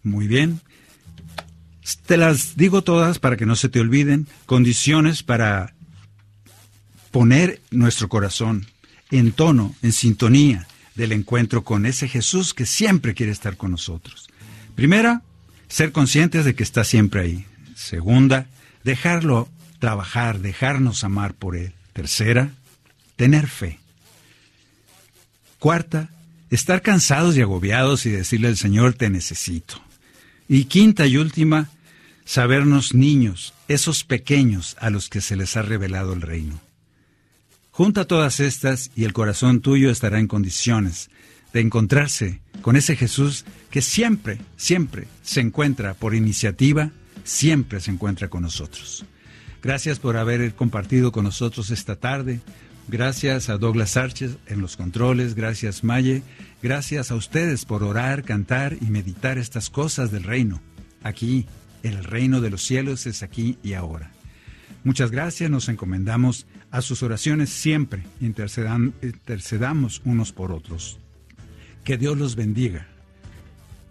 Muy bien. Te las digo todas para que no se te olviden. Condiciones para poner nuestro corazón en tono, en sintonía del encuentro con ese Jesús que siempre quiere estar con nosotros. Primera, ser conscientes de que está siempre ahí. Segunda, dejarlo trabajar, dejarnos amar por Él. Tercera, tener fe. Cuarta, estar cansados y agobiados y decirle al Señor, te necesito. Y quinta y última, sabernos niños, esos pequeños a los que se les ha revelado el reino. Junta todas estas y el corazón tuyo estará en condiciones de encontrarse con ese Jesús que siempre, siempre se encuentra por iniciativa, siempre se encuentra con nosotros. Gracias por haber compartido con nosotros esta tarde. Gracias a Douglas Arches en los controles, gracias Maye, gracias a ustedes por orar, cantar y meditar estas cosas del reino. Aquí, el reino de los cielos es aquí y ahora. Muchas gracias, nos encomendamos a sus oraciones siempre, intercedamos unos por otros. Que Dios los bendiga.